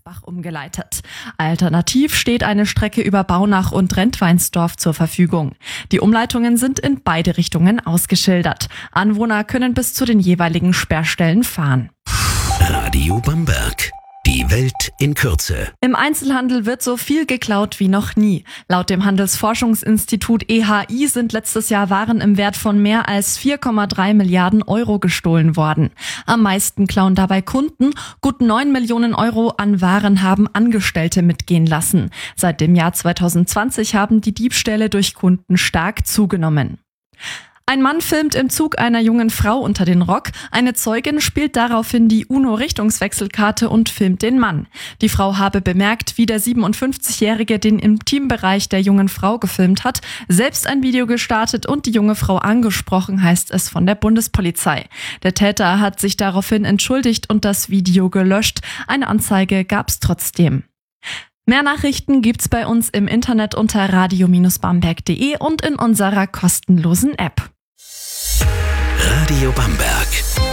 Asbach umgeleitet. Alternativ steht eine Strecke über Baunach und Rentweinsdorf zur Verfügung. Die Umleitungen sind in beide Richtungen ausgeschildert. Anwohner können bis zu den jeweiligen Sperrstellen fahren. Radio Bamberg. Die Welt in Kürze. Im Einzelhandel wird so viel geklaut wie noch nie. Laut dem Handelsforschungsinstitut EHI sind letztes Jahr Waren im Wert von mehr als 4,3 Milliarden Euro gestohlen worden. Am meisten klauen dabei Kunden. Gut 9 Millionen Euro an Waren haben Angestellte mitgehen lassen. Seit dem Jahr 2020 haben die Diebstähle durch Kunden stark zugenommen. Ein Mann filmt im Zug einer jungen Frau unter den Rock. Eine Zeugin spielt daraufhin die UNO-Richtungswechselkarte und filmt den Mann. Die Frau habe bemerkt, wie der 57-Jährige den Intimbereich der jungen Frau gefilmt hat, selbst ein Video gestartet und die junge Frau angesprochen, heißt es von der Bundespolizei. Der Täter hat sich daraufhin entschuldigt und das Video gelöscht. Eine Anzeige gab's trotzdem. Mehr Nachrichten gibt's bei uns im Internet unter radio-bamberg.de und in unserer kostenlosen App. Radio Bamberg.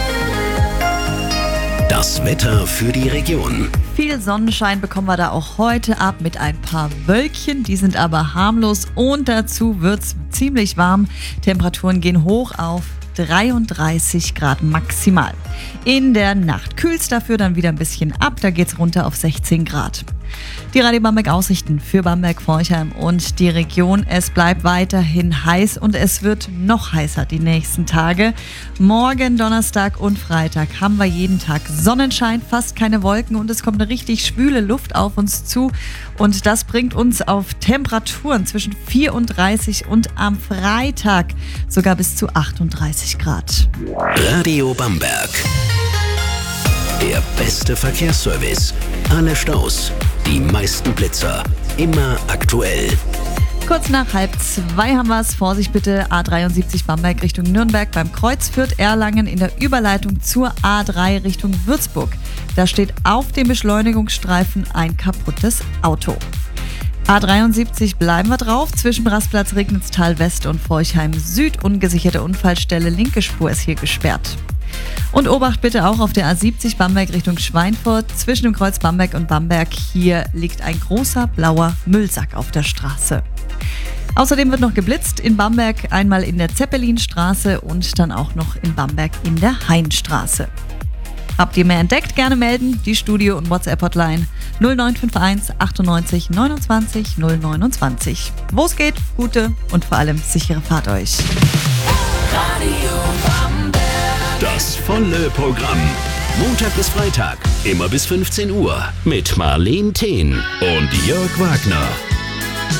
Das Wetter für die Region. Viel Sonnenschein bekommen wir da auch heute ab mit ein paar Wölkchen, die sind aber harmlos und dazu wird's ziemlich warm. Temperaturen gehen hoch auf 33 Grad maximal. In der Nacht kühlt's dafür dann wieder ein bisschen ab, da geht's runter auf 16 Grad. Die Radio Bamberg Aussichten für Bamberg-Forchheim und die Region. Es bleibt weiterhin heiß und es wird noch heißer die nächsten Tage. Morgen, Donnerstag und Freitag haben wir jeden Tag Sonnenschein, fast keine Wolken und es kommt eine richtig schwüle Luft auf uns zu. Und das bringt uns auf Temperaturen zwischen 34 und am Freitag sogar bis zu 38 Grad. Radio Bamberg. Der beste Verkehrsservice. Alle Staus, die meisten Blitzer, immer aktuell. Kurz nach 1:30 haben wir es. Vorsicht bitte, A73 Bamberg Richtung Nürnberg beim Kreuz Fürth-Erlangen in der Überleitung zur A3 Richtung Würzburg. Da steht auf dem Beschleunigungsstreifen ein kaputtes Auto. A73 bleiben wir drauf. Zwischen Rastplatz Regnitztal West und Forchheim Süd. Ungesicherte Unfallstelle, linke Spur ist hier gesperrt. Und Obacht bitte auch auf der A70 Bamberg Richtung Schweinfurt. Zwischen dem Kreuz Bamberg und Bamberg hier liegt ein großer blauer Müllsack auf der Straße. Außerdem wird noch geblitzt in Bamberg, einmal in der Zeppelinstraße und dann auch noch in Bamberg in der Hainstraße. Habt ihr mehr entdeckt? Gerne melden. Die Studio- und WhatsApp-Hotline 0951 98 29 029. Wo es geht, gute und vor allem sichere Fahrt euch. Radio Bamberg. Das volle Programm. Montag bis Freitag, immer bis 15 Uhr. Mit Marleen Thehn und Jörg Wagner.